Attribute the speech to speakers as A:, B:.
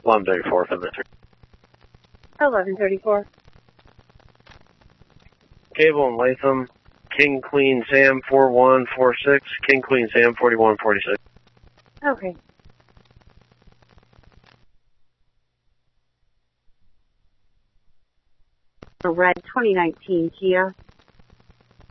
A: 1134 for the
B: 1134.
A: Cable and Latham, King Queen Sam 4146, King Queen Sam 4146.
B: Okay. A red 2019 Kia.